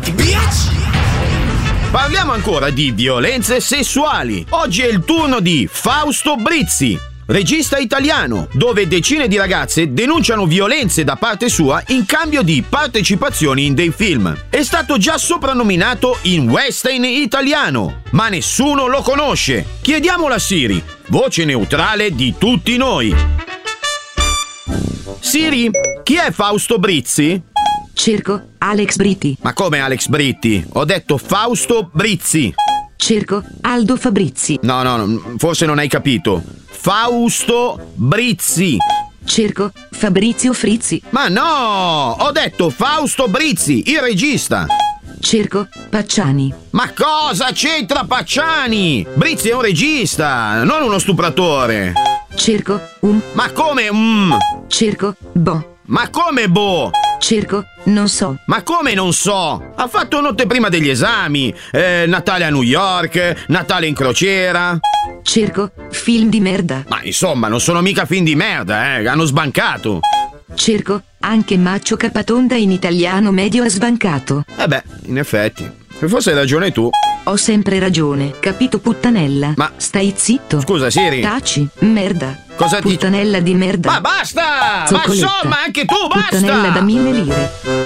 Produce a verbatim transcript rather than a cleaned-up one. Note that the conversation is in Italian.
Bitch! Parliamo ancora di violenze sessuali. Oggi è il turno di Fausto Brizzi, regista italiano, dove decine di ragazze denunciano violenze da parte sua in cambio di partecipazioni in dei film. È stato già soprannominato in western italiano, ma nessuno lo conosce. Chiediamolo a Siri, voce neutrale di tutti noi. Siri, chi è Fausto Brizzi? Cerco Alex Britti. Ma come Alex Britti? Ho detto Fausto Brizzi. Cerco Aldo Fabrizi. No, no, no, forse non hai capito. Fausto Brizzi. Cerco Fabrizio Frizzi. Ma no! Ho detto Fausto Brizzi, il regista. Cerco Pacciani. Ma cosa c'entra Pacciani? Brizzi è un regista, non uno stupratore. Cerco Um. Ma come um? Cerco Bo. Ma come boh? Cerco non so. Ma come non so? Ha fatto notte prima degli esami, eh, Natale a New York, Natale in crociera. Cerco film di merda. Ma insomma, non sono mica film di merda, eh, hanno sbancato. Cerco anche Maccio Capatonda in italiano medio ha sbancato. Eh beh, in effetti, forse hai ragione tu. Ho sempre ragione, capito puttanella? Ma stai zitto. Scusa Siri. Taci, merda. Cosa ti... Puttanella di merda. Ma basta! Zoccoletta. Ma insomma, anche tu, basta! Puttanella da mille lire.